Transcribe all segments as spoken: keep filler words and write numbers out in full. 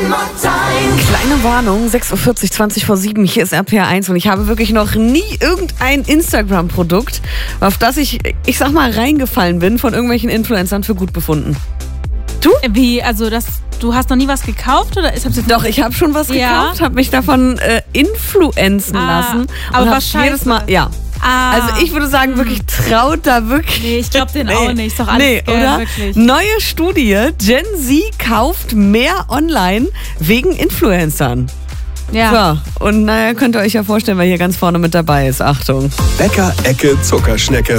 Kleine Warnung, sechs Uhr vierzig, zwanzig vor sieben, hier ist R P R eins und ich habe wirklich noch nie irgendein Instagram-Produkt, auf das ich, ich sag mal, reingefallen bin, von irgendwelchen Influencern für gut befunden. Du? Wie, also das, du hast noch nie was gekauft? Oder? Ich hab's jetzt Doch, ich habe schon was Ja. gekauft, habe mich davon äh, influenzen Ah, lassen. aber und hab was scheiße. jedes Mal, ja. Ah. Also ich würde sagen, wirklich traut da wirklich. Nee, ich glaub den auch nicht. Ist doch alles nee, geil, oder? wirklich. Neue Studie, Gen Z kauft mehr online wegen Influencern. Ja. So, und naja, könnt ihr euch ja vorstellen, wer hier ganz vorne mit dabei ist. Achtung. Bäcker-Ecke Zuckerschnecke.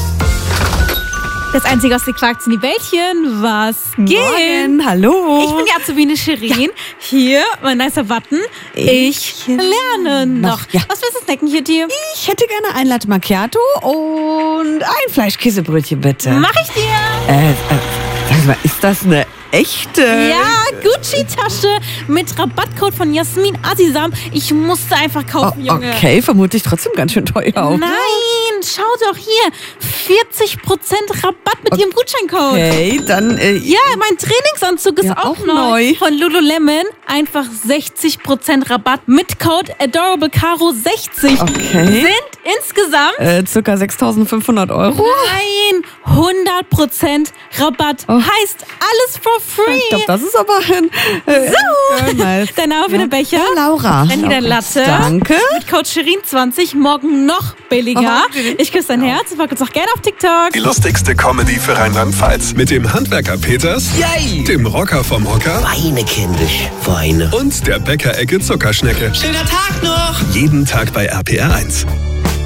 Das einzige aus den Quarks in die Bällchen, was geht? Morgen, hallo. Ich bin die Azubine Shirin. Hier, mein nicer Button. Ich, lerne noch. Ja. Was willst du snacken hier, dir? Ich hätte gerne ein Latte Macchiato und ein Fleischkäsebrötchen, bitte. Mach ich dir. Äh, äh, sag mal, ist das eine echte? Ja, Gucci-Tasche mit Rabattcode von Jasmin Azizam. Ich musste einfach kaufen, Oh, Junge. okay, vermutlich trotzdem ganz schön teuer. Auch. Nein, schau doch hier. vierzig Prozent Rabatt mit ihrem Gutscheincode. Okay, dann, äh, Ja, mein Trainingsanzug ist Ja, auch, auch neu. neu. Von Lululemon. Einfach sechzig Prozent Rabatt mit Code Adorable Caro sechzig. Okay. Sind insgesamt äh, circa sechstausendfünfhundert Euro. nein, hundert Prozent Rabatt. Oh. Heißt alles for free. Ich glaube, das ist aber ein äh, So. nice. Dein Name für den Becher? Ja, Laura. Dann wieder Latte. Danke. Mit Code Shirin zwanzig. Morgen noch billiger. Okay. Ich küsse dein Herz. Folgt uns auch gerne auf TikTok. Die lustigste Comedy für Rheinland-Pfalz. Mit dem Handwerker Peters, Yay! dem Rocker vom Hocker Weine, kindisch, Weine. und der Bäcker-Ecke Zuckerschnecke. Schöner Tag noch! Jeden Tag bei R P R eins.